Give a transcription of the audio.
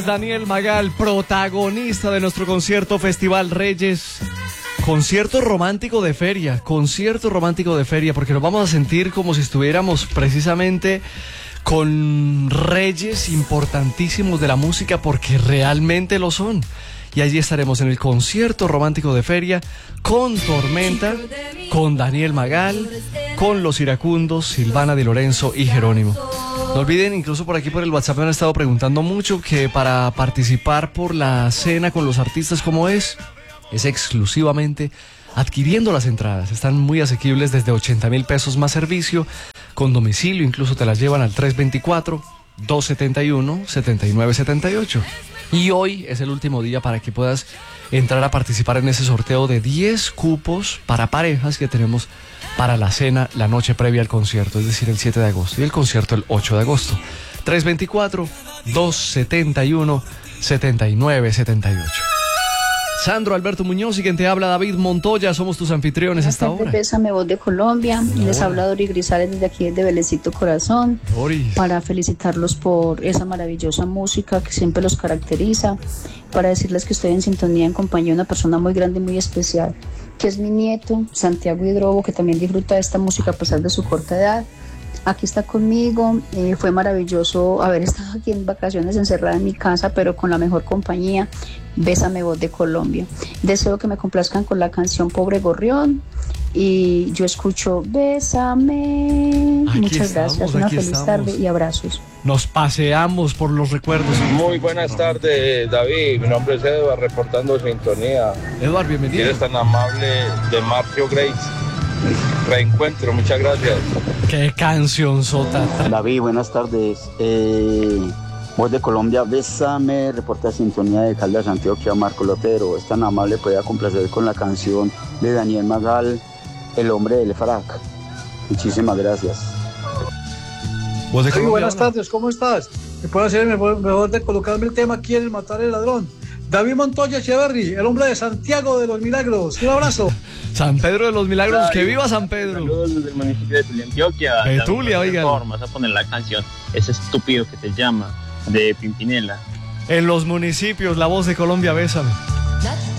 Daniel Magal, protagonista de nuestro concierto Festival Reyes. Concierto romántico de feria, porque nos vamos a sentir como si estuviéramos precisamente con reyes importantísimos de la música, porque realmente lo son. Y allí estaremos en el concierto romántico de feria con Tormenta, con Daniel Magal, con Los Iracundos, Silvana Di Lorenzo y Jerónimo. No olviden, incluso por aquí por el WhatsApp me han estado preguntando mucho que para participar por la cena con los artistas, ¿cómo es? Es exclusivamente adquiriendo las entradas. Están muy asequibles, desde 80.000 pesos más servicio, con domicilio, incluso te las llevan al 324-271-7978. Y hoy es el último día para que puedas entrar a participar en ese sorteo de 10 cupos para parejas que tenemos para la cena la noche previa al concierto, es decir, el 7 de agosto y el concierto el 8 de agosto. 324-271-7978. Sandro Alberto Muñoz y quien te habla David Montoya, somos tus anfitriones hasta ahora. Bésame, voz de Colombia. Hola. Les habla Dori Grisales desde aquí, desde Belencito Corazón. Doris. Para felicitarlos por esa maravillosa música que siempre los caracteriza. Para decirles que estoy en sintonía en compañía de una persona muy grande y muy especial, que es mi nieto, Santiago Hidrobo, que también disfruta de esta música a pesar de su corta edad. Aquí está conmigo, fue maravilloso haber estado aquí en vacaciones encerrada en mi casa, pero con la mejor compañía. Bésame, voz de Colombia. Deseo que me complazcan con la canción Pobre Gorrión y yo escucho Bésame. Muchas gracias, una feliz tarde y abrazos. Nos paseamos por los recuerdos. Muy buenas tardes, David. Mi nombre es Eduard, reportando sintonía. Eduard, bienvenido. Eres tan amable, de Marcio Grace. Reencuentro, muchas gracias. Qué canción sota. David, buenas tardes. Voz de Colombia, Bésame, reporta sintonía de Caldas, Antioquia, Marco Lotero. Es tan amable, pueda complacer con la canción de Daniel Magal, El hombre del frac. Muchísimas gracias. Voz de Colombia, buenas tardes, ¿cómo estás? ¿Me puedo hacer el mejor de colocarme el tema aquí en El Matar al Ladrón? David Montoya Echeverry, el hombre de Santiago de los Milagros. Un abrazo. San Pedro de los Milagros, que viva San Pedro. Saludos desde el municipio de Tulia, Antioquia. Tulia, oigan. Vas a poner la canción Ese estúpido que te llama, de Pimpinela. En los municipios, la voz de Colombia, Bésame.